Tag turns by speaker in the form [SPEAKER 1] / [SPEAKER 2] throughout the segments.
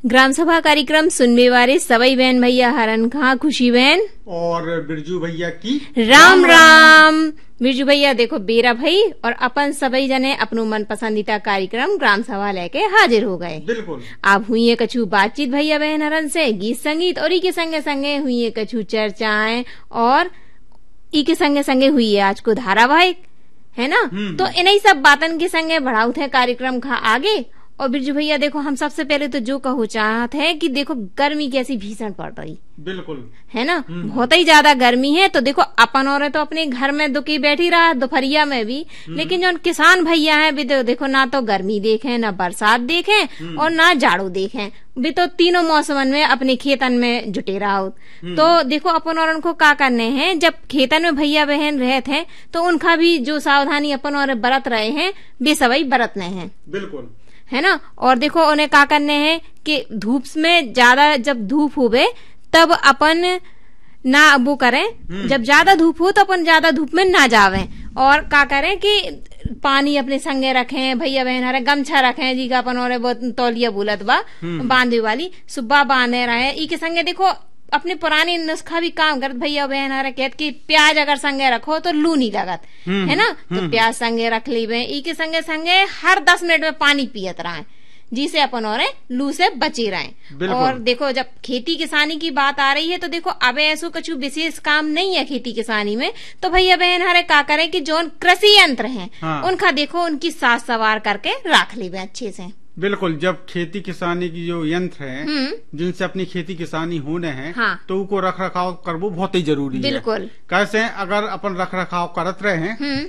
[SPEAKER 1] ग्राम सभा कार्यक्रम सुनने वाले सभी बहन भैया हरन खां, खुशी बहन
[SPEAKER 2] और बिरजू भैया की
[SPEAKER 1] राम राम। बिरजू भैया देखो बेरा भाई और अपन सभी जने अपनो मन पसंदीदा कार्यक्रम ग्राम सभा लेके हाजिर हो गए।
[SPEAKER 2] बिल्कुल।
[SPEAKER 1] अब हुई है कछु बातचीत भैया बहन हरन से, गीत संगीत और इके संगे संगे हुई है कछु चर्चाएं और इके संगे संगे हुई है आज को धारावाहिक, है ना। तो इन्हीं सब बातन के संगे बढ़ाउत है कार्यक्रम का आगे। और बिरजू भैया देखो हम सबसे पहले तो जो कहू चाहते हैं कि देखो गर्मी कैसी भीषण पड़ रही,
[SPEAKER 2] बिल्कुल, है
[SPEAKER 1] ना। बहुत ही ज्यादा गर्मी है। तो देखो अपन और तो अपने घर में दुखी बैठी रहा दोपहरिया में भी, लेकिन जो किसान भैया हैं भी तो देखो ना तो गर्मी देखें, ना बरसात देखें और ना जाड़ो देखें, भी तो तीनों मौसमन में अपने खेतन में जुटे रहा। तो देखो अपन और उनको क्या करने हैं, जब खेतन में भैया बहन रहते हैं तो उनका भी जो सावधानी अपन और बरत रहे हैं वे सभी बरतने हैं।
[SPEAKER 2] बिल्कुल,
[SPEAKER 1] है ना। और देखो उन्हें क्या करने हैं कि धूप में ज्यादा जब धूप हुए तब अपन ना वो करें, जब ज्यादा धूप हो तो अपन ज्यादा धूप में ना जावें। और क्या करें कि पानी अपने संगे रखें, भैया बहन हरे गमछा रखें जी का अपन और बहुत तौलिया बुलत बा बांधे वाली सुबह बांधे रहे। इके संगे देखो अपने पुरानी नुस्खा भी काम करत भैया बहन हरे कहत कि प्याज अगर संगे रखो तो लू नहीं लगत, है ना। तो प्याज संगे रख लीबे। इके संगे संगे हर 10 मिनट में पानी पियत रहे जिसे अपन और लू से बचे रहे। और देखो जब खेती किसानी की बात आ रही है तो देखो अब ऐसा कुछ विशेष काम नहीं है खेती किसानी में, तो भैया बहन हरे क्या करें कि जो कृषि यंत्र हैं उनका देखो उनकी साज सवार करके रख लीबे अच्छे से।
[SPEAKER 2] बिल्कुल, जब खेती किसानी की जो यंत्र है जिनसे अपनी खेती किसानी होने हैं तो उनको रख रखाव करना बहुत ही जरूरी है।
[SPEAKER 1] बिल्कुल।
[SPEAKER 2] कैसे अगर अपन रख रखाव करत रहे हैं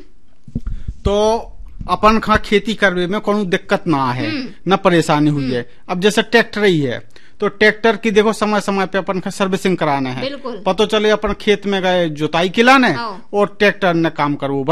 [SPEAKER 2] तो अपन खा खेती करने में कोई दिक्कत ना है, न परेशानी हुई है। अब जैसे ट्रैक्टर ही है तो ट्रैक्टर की देखो समय समय पे अपन का सर्विसिंग कराना है। पता चले अपन खेत में गए जुताई किलाने और ट्रैक्टर ने काम करो